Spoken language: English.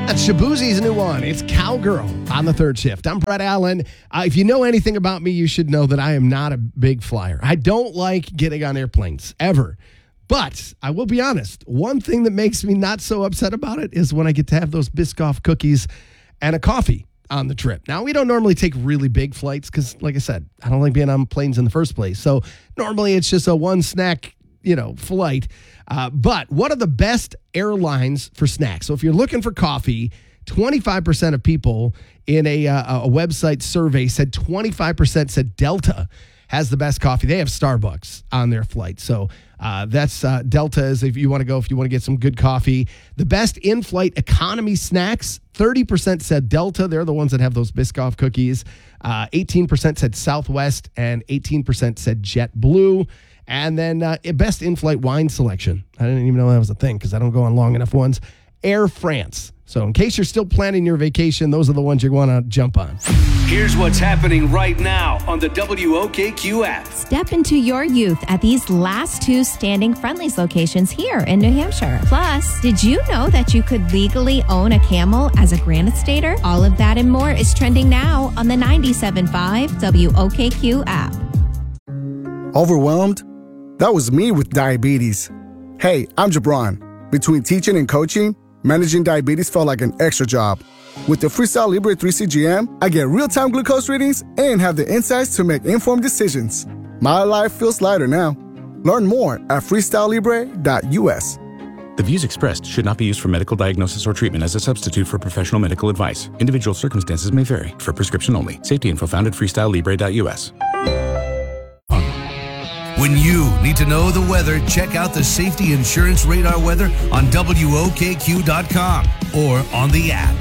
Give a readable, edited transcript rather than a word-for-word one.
That's Shabuzi's new one. It's Cowgirl on the third shift. I'm Brett Allen. If you know anything about me, you should know that I am not a big flyer. I don't like getting on airplanes, ever. But I will be honest, one thing that makes me not so upset about it is when I get to have those Biscoff cookies and a coffee on the trip. Now, we don't normally take really big flights because, like I said, I don't like being on planes in the first place. So normally it's just a one snack, flight. But what are the best airlines for snacks? So if you're looking for coffee, 25% of people in a website survey said 25% said Delta has the best coffee. They have Starbucks on their flight. So that's Delta is if you want to get some good coffee. The best in-flight economy snacks, 30% said Delta. They're the ones that have those Biscoff cookies. 18% said Southwest and 18% said JetBlue. And then best in-flight wine selection. I didn't even know that was a thing because I don't go on long enough ones. Air France. So in case you're still planning your vacation, those are the ones you want to jump on. Here's what's happening right now on the WOKQ app. Step into your youth at these last two standing Friendly's locations here in New Hampshire. Plus, did you know that you could legally own a camel as a Granite Stater? All of that and more is trending now on the 97.5 WOKQ app. Overwhelmed? That was me with diabetes. Hey, I'm Jabron. Between teaching and coaching, managing diabetes felt like an extra job. With the Freestyle Libre 3 CGM, I get real-time glucose readings and have the insights to make informed decisions. My life feels lighter now. Learn more at freestylelibre.us. The views expressed should not be used for medical diagnosis or treatment as a substitute for professional medical advice. Individual circumstances may vary. For prescription only. Safety info found at freestylelibre.us. When you need to know the weather, check out the Safety Insurance Radar weather on WOKQ.com or on the app.